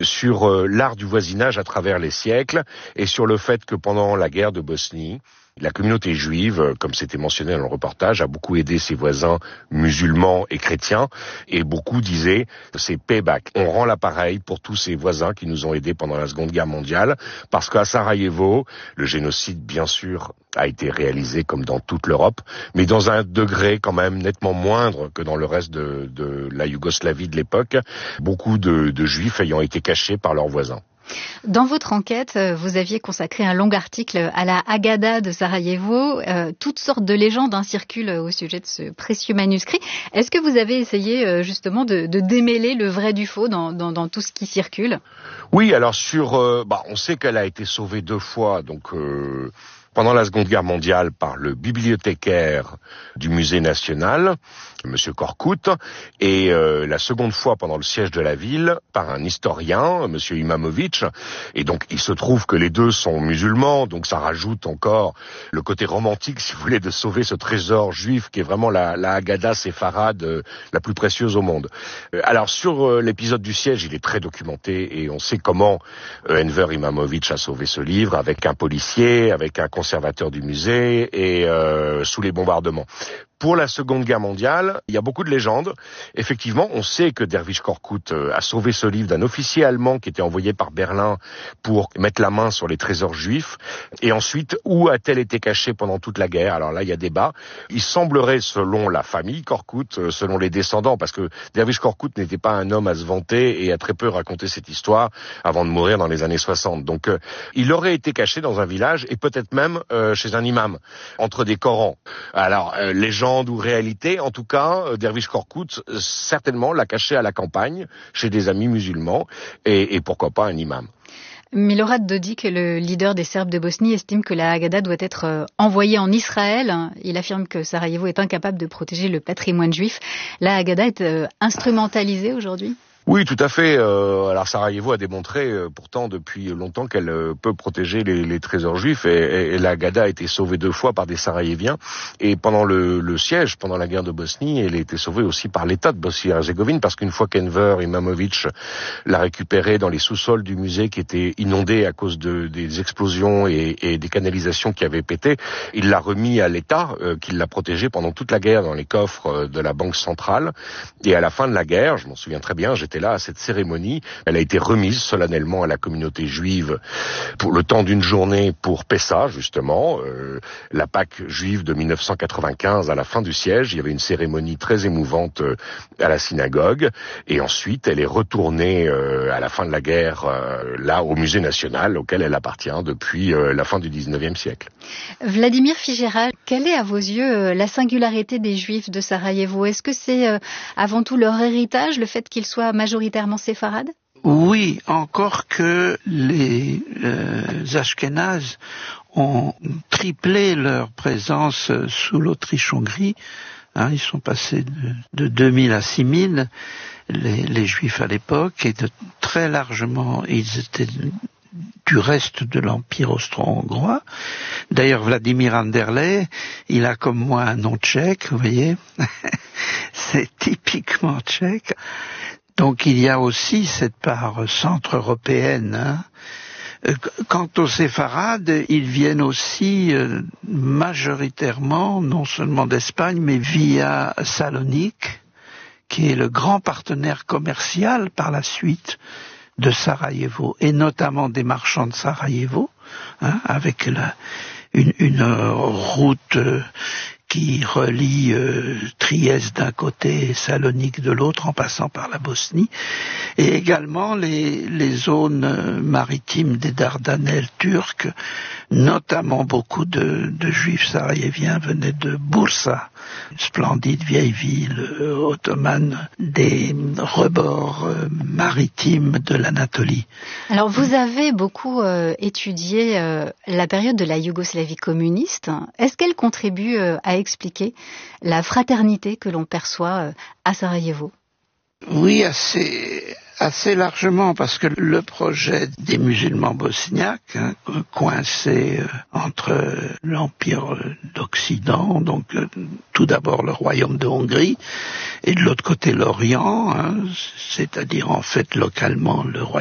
sur l'art du voisinage à travers les siècles et sur le fait que pendant la guerre de Bosnie, la communauté juive, comme c'était mentionné dans le reportage, a beaucoup aidé ses voisins musulmans et chrétiens, et beaucoup disaient c'est payback. On rend l'appareil pour tous ces voisins qui nous ont aidés pendant la Seconde Guerre mondiale, parce qu'à Sarajevo, le génocide, bien sûr, a été réalisé comme dans toute l'Europe, mais dans un degré quand même nettement moindre que dans le reste de la Yougoslavie de l'époque, beaucoup de juifs ayant été cachés par leurs voisins. Dans votre enquête, vous aviez consacré un long article à la Haggadah de Sarajevo. Toutes sortes de légendes circulent au sujet de ce précieux manuscrit. Est-ce que vous avez essayé justement de démêler le vrai du faux dans tout ce qui circule ? Oui, alors on sait qu'elle a été sauvée 2 fois, donc pendant la Seconde Guerre mondiale par le bibliothécaire du Musée national, Monsieur Korkut, et la seconde fois pendant le siège de la ville par un historien, Monsieur Imamovic. Et donc il se trouve que les deux sont musulmans, donc ça rajoute encore le côté romantique, si vous voulez, de sauver ce trésor juif qui est vraiment la Haggadah séfarade la plus précieuse au monde. Alors sur l'épisode du siège, il est très documenté et on sait comment Enver Imamovic a sauvé ce livre avec un policier, avec un conservateur du musée et sous les bombardements. Pour la Seconde Guerre mondiale, il y a beaucoup de légendes. Effectivement, on sait que Dervish Korkut a sauvé ce livre d'un officier allemand qui était envoyé par Berlin pour mettre la main sur les trésors juifs. Et ensuite, où a-t-elle été cachée pendant toute la guerre ? Alors là, il y a débat. Il semblerait, selon la famille Korkut, selon les descendants, parce que Dervish Korkut n'était pas un homme à se vanter et a très peu raconté cette histoire avant de mourir dans les années 60. Donc, il aurait été caché dans un village et peut-être même chez un imam, entre des Korans. Alors, légende ou réalité, en tout cas, Dervish Korkut certainement l'a caché à la campagne, chez des amis musulmans, et pourquoi pas un imam. Milorad Dodik, le leader des Serbes de Bosnie, estime que la Haggadah doit être envoyée en Israël. Il affirme que Sarajevo est incapable de protéger le patrimoine juif. La Haggadah est instrumentalisée aujourd'hui ? Oui, tout à fait. Alors Sarajevo a démontré pourtant depuis longtemps qu'elle peut protéger les trésors juifs et la Haggadah a été sauvée 2 fois par des Sarajeviens et pendant le siège, pendant la guerre de Bosnie, elle a été sauvée aussi par l'État de Bosnie-Herzégovine parce qu'une fois qu'Enver Imamovic l'a récupérée dans les sous-sols du musée qui étaient inondés à cause des explosions et des canalisations qui avaient pété, il l'a remis à l'État qui l'a protégée pendant toute la guerre dans les coffres de la Banque centrale et à la fin de la guerre, je m'en souviens très bien, j'étais là à cette cérémonie. Elle a été remise solennellement à la communauté juive pour le temps d'une journée pour Pessa, justement, la Pâque juive de 1995 à la fin du siège. Il y avait une cérémonie très émouvante à la synagogue et ensuite elle est retournée à la fin de la guerre là au musée national auquel elle appartient depuis la fin du 19e siècle. Vladimir Figuera, quelle est à vos yeux la singularité des Juifs de Sarajevo ? Est-ce que c'est avant tout leur héritage, le fait qu'ils soient majoritairement séfarades ? Oui, encore que les Ashkénazes ont triplé leur présence sous l'Autriche-Hongrie. Ils sont passés de 2000 à 6000, les Juifs à l'époque, et très largement, ils étaient du reste de l'Empire austro-hongrois. D'ailleurs, Vladimir Anderley, il a comme moi un nom tchèque, vous voyez. C'est typiquement tchèque. Donc il y a aussi cette part centre-européenne. Quant aux séfarades, ils viennent aussi majoritairement, non seulement d'Espagne, mais via Salonique, qui est le grand partenaire commercial par la suite de Sarajevo, et notamment des marchands de Sarajevo, avec une route qui relie Trieste d'un côté et Salonique de l'autre en passant par la Bosnie, et également les zones maritimes des Dardanelles turques, notamment beaucoup de juifs sarajeviens venaient de Bursa, une splendide vieille ville ottomane des rebords maritimes de l'Anatolie. Alors vous avez beaucoup étudié la période de la Yougoslavie communiste. Est-ce qu'elle contribue à expliquer la fraternité que l'on perçoit à Sarajevo? Oui, assez largement, parce que le projet des musulmans bosniaques, coincé entre l'Empire d'Occident, donc tout d'abord le royaume de Hongrie, et de l'autre côté l'Orient, c'est-à-dire en fait localement le royaume